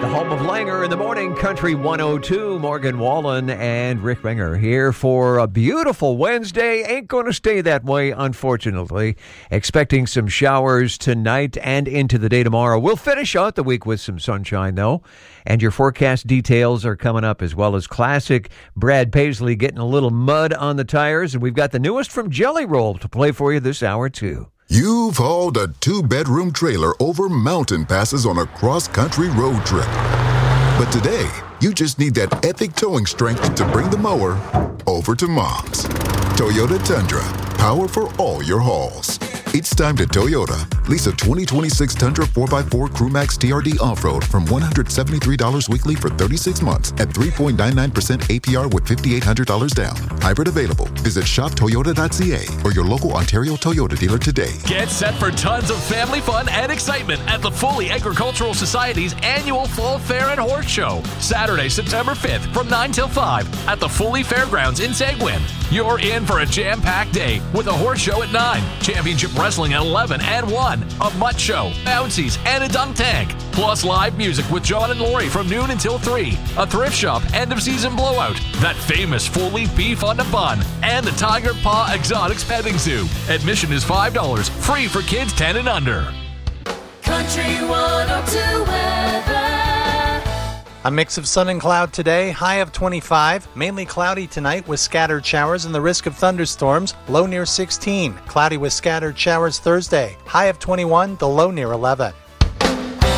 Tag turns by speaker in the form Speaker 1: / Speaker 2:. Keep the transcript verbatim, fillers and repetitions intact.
Speaker 1: home of Langer in the morning, Country one oh two. Morgan Wallen and Rick Menger here for a beautiful Wednesday. Ain't going to stay that way, unfortunately. Expecting some showers tonight and into the day tomorrow. We'll finish out the week with some sunshine, though. And your forecast details are coming up, as well as classic Brad Paisley getting a little mud on the tires. And we've got the newest from Jelly Roll to play for you this hour, too.
Speaker 2: You've hauled a two-bedroom trailer over mountain passes on a cross-country road trip. But today, you just need that epic towing strength to bring the mower over to Mom's. Toyota Tundra, power for all your hauls. It's time to Toyota. Lease a twenty twenty-six Tundra four by four Crewmax T R D Off-Road from one hundred seventy-three dollars weekly for thirty-six months at three point nine nine percent A P R with five thousand eight hundred dollars down. Hybrid available. Visit shop toyota dot c a or your local Ontario Toyota dealer today.
Speaker 3: Get set for tons of family fun and excitement at the Foley Agricultural Society's annual Fall Fair and Horse Show. Saturday, September fifth from nine till five at the Foley Fairgrounds in Seguin. You're in for a jam-packed day with a horse show at nine, championship wrestling at eleven and one, a mutt show, bouncies, and a dunk tank. Plus live music with John and Lori from noon until three, a thrift shop end-of-season blowout, that famous Foley beef on the bun, and the Tiger Paw Exotics Petting Zoo. Admission is five dollars, free for kids ten and under.
Speaker 4: Country one oh two weather.
Speaker 5: A mix of sun and cloud today, high of twenty-five. Mainly cloudy tonight with scattered showers and the risk of thunderstorms, low near sixteen. Cloudy with scattered showers Thursday, high of twenty-one, the low near eleven.